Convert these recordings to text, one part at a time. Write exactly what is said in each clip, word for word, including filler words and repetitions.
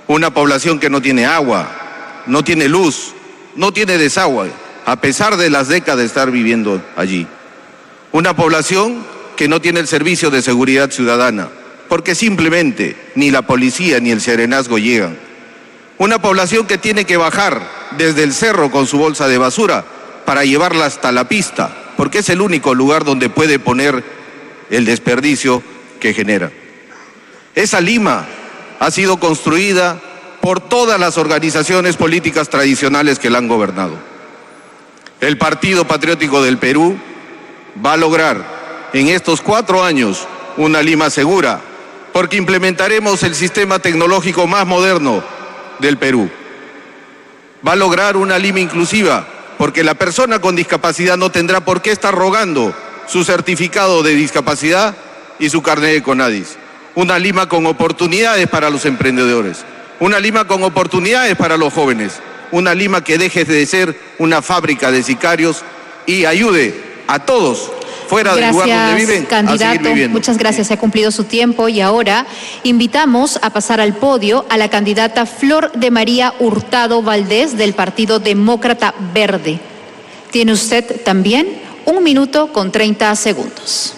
Una población que no tiene agua, no tiene luz, no tiene desagüe, a pesar de las décadas de estar viviendo allí. Una población que no tiene el servicio de seguridad ciudadana, porque simplemente ni la policía ni el serenazgo llegan. Una población que tiene que bajar desde el cerro con su bolsa de basura para llevarla hasta la pista, porque es el único lugar donde puede poner el desperdicio que genera. Esa Lima ha sido construida por todas las organizaciones políticas tradicionales que la han gobernado. El Partido Patriótico del Perú va a lograr en estos cuatro años una Lima segura, porque implementaremos el sistema tecnológico más moderno del Perú. Va a lograr una Lima inclusiva, porque la persona con discapacidad no tendrá por qué estar rogando su certificado de discapacidad y su carnet de CONADIS. Una Lima con oportunidades para los emprendedores, una Lima con oportunidades para los jóvenes, una Lima que deje de ser una fábrica de sicarios y ayude a todos fuera del lugar donde viven, candidato, a seguir viviendo. Muchas gracias, se ha cumplido su tiempo y ahora invitamos a pasar al podio a la candidata Flor de María Hurtado Valdés del Partido Demócrata Verde. Tiene usted también un minuto con treinta segundos.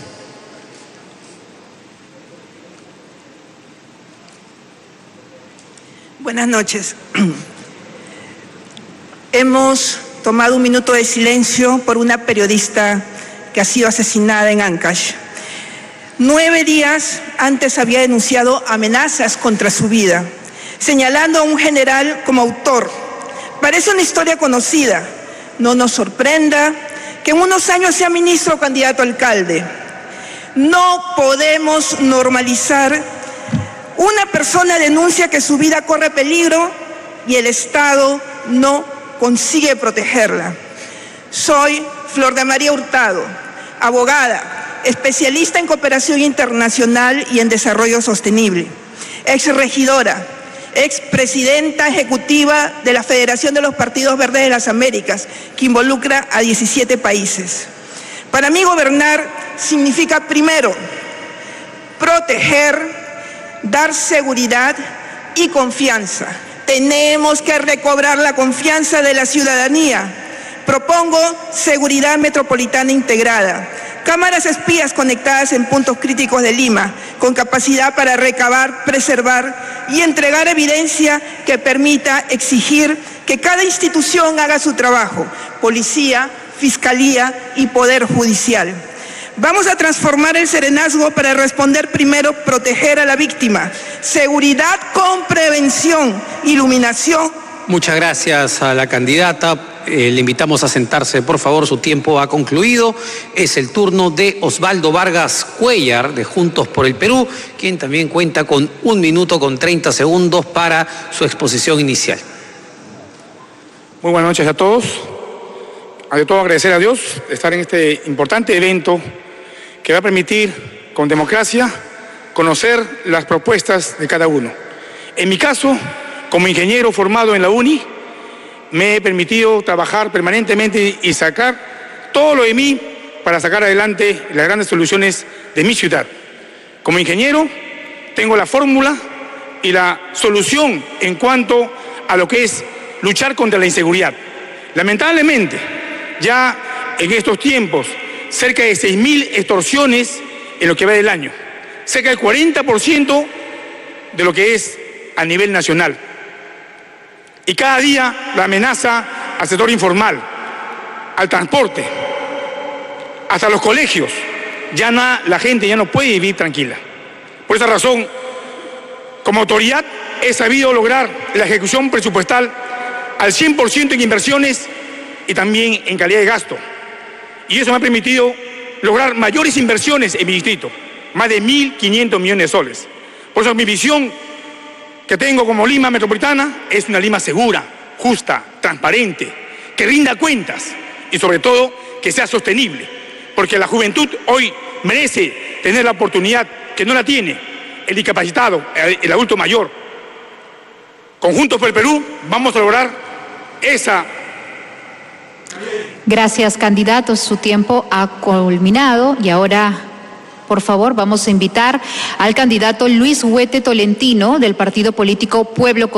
Buenas noches. Hemos tomado un minuto de silencio por una periodista que ha sido asesinada en Ancash. Nueve días antes había denunciado amenazas contra su vida, señalando a un general como autor. Parece una historia conocida. No nos sorprenda que en unos años sea ministro o candidato a alcalde. No podemos normalizar. Una persona denuncia que su vida corre peligro y el Estado no consigue protegerla. Soy Flor de María Hurtado, abogada, especialista en cooperación internacional y en desarrollo sostenible, exregidora, expresidenta ejecutiva de la Federación de los Partidos Verdes de las Américas, que involucra a diecisiete países. Para mí gobernar significa primero proteger, dar seguridad y confianza. Tenemos que recobrar la confianza de la ciudadanía. Propongo seguridad metropolitana integrada, cámaras espías conectadas en puntos críticos de Lima, con capacidad para recabar, preservar y entregar evidencia que permita exigir que cada institución haga su trabajo, policía, fiscalía y poder judicial. Vamos a transformar el serenazgo para responder primero, proteger a la víctima, seguridad con prevención, iluminación. Muchas gracias a la candidata. Eh, le invitamos a sentarse, por favor, su tiempo ha concluido. Es el turno de Osvaldo Vargas Cuellar, de Juntos por el Perú, quien también cuenta con un minuto con treinta segundos para su exposición inicial. Muy buenas noches a todos. Ante todo, agradecer a Dios de estar en este importante evento que va a permitir, con democracia, conocer las propuestas de cada uno. En mi caso, como ingeniero formado en la UNI, me he permitido trabajar permanentemente y sacar todo lo de mí para sacar adelante las grandes soluciones de mi ciudad. Como ingeniero, tengo la fórmula y la solución en cuanto a lo que es luchar contra la inseguridad. Lamentablemente, ya en estos tiempos, cerca de seis mil extorsiones en lo que va del año, cerca del cuarenta por ciento de lo que es a nivel nacional. Y cada día la amenaza al sector informal, al transporte, hasta los colegios. Ya no, la gente ya no puede vivir tranquila. Por esa razón, como autoridad, he sabido lograr la ejecución presupuestal al cien por ciento en inversiones y también en calidad de gasto. Y eso me ha permitido lograr mayores inversiones en mi distrito, más de mil quinientos millones de soles. Por eso mi visión que tengo como Lima metropolitana es una Lima segura, justa, transparente, que rinda cuentas y sobre todo que sea sostenible, porque la juventud hoy merece tener la oportunidad que no la tiene el discapacitado, el adulto mayor. Conjuntos por el Perú vamos a lograr esa. Gracias, candidatos. Su tiempo ha culminado y ahora, por favor, vamos a invitar al candidato Luis Huete Tolentino del partido político Pueblo